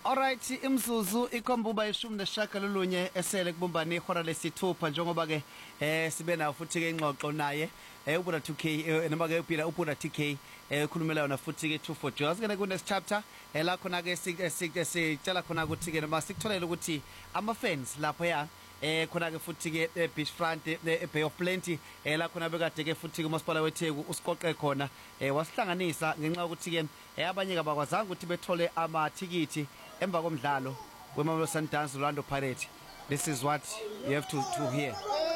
Alright, imzuzu ikhombuba ishumi neshagalolunye esele kubumbane ihora lesithupha njengoba ke sibe nayo futhi ke ingxoxo naye ubuda 2K noma ke uphila ubuda TK ekhulumela yona futhi ke 24 Jaws ke kune chapter la khona ke sicela khona ukuthi ke noma sikutholele ukuthi ama fans lapho ya khona ke futhi ke beachfront Bay of Plenty la khona bekade ke futhi ke umasipala weTheku usiqoqe khona wasihlanganisa ngenxa ukuthi ke abanye kabakwazanga ukuthi bethole amathikithi emva komdlalo weMamelodi Sundowns Orlando Pirates. This is what you have to hear.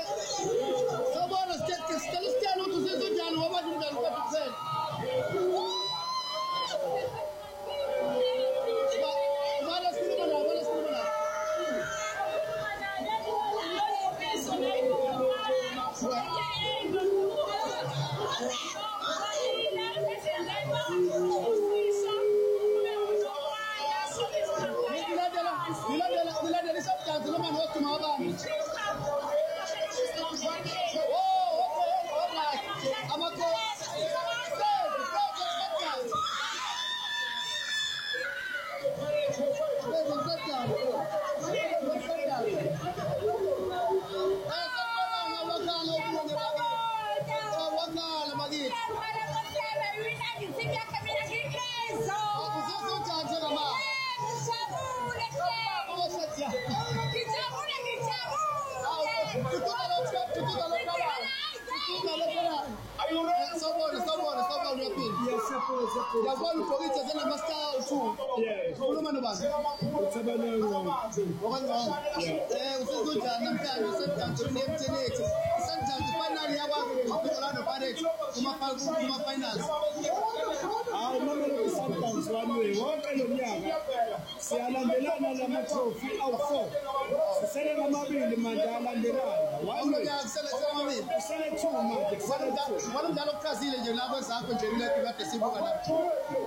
Siyalandelana lama trophy awu4 sisele ngamabili manje alandelana kusele 2 manje wona umdlalo okukhazile nje lapho zakho nje kuleti kade sibuka lapho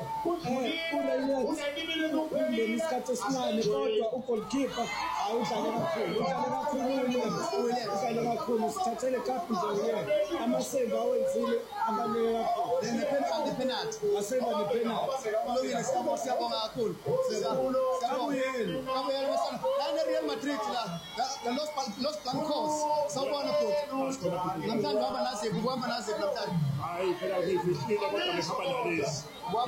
isikhathi esincane kodwa ugoalkeeper udlale kakhulu sithathele cup nje amaseva awenzile abaleka kakhulu penalty aseba nepenalty kulungile siyabonga kakhulu kabuyela la Real Madrid la Los Blancos sawubona futhi namhlanje hamba naze kuhamba naze namhlanje hayi phela ngifihlile kodwa ngihamba nalezi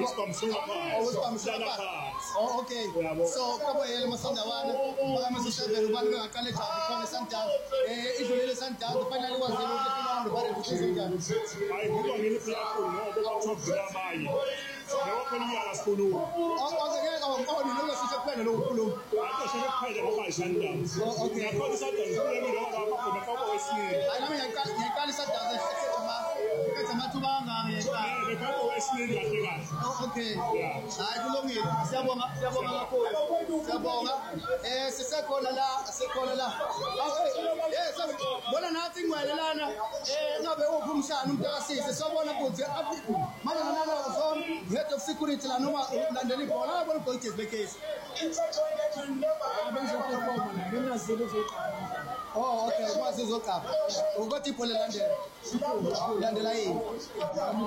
Oh, okay. So, kabuyela masandawana bakamase7 ubani bengaqale njani khona Sundowns idlulele Sundowns finally kwazile ukuthi Orlando Pirates isenjani hayi kuba ngiliphila kakhulu ngoba bathobela abanye yebo phela uyala sikhuluma awuzekela kawamqondi noma sisho kuphela lokukhuluma akho kuphela ngoba Sundowns okay ngiyaqala Sundowns kulelo ngoba bakhona foko wesibili hayi nami ngiyaqala Sundowns ekhetha amathuba angaka ngiyaqala befoko wesibili kahle kahle okay hayi kulungile siyabonga kakhulu siyabonga sisekhona la yes bona nathi ingwelelana ngabe uphi umshana umntakasisi sobona ukuthi manje nalabo zona head of security la noma ulandela ibhola yabona goalkeeper becase oh okay kwazi uzoqapha ukuthi ibhola landela yini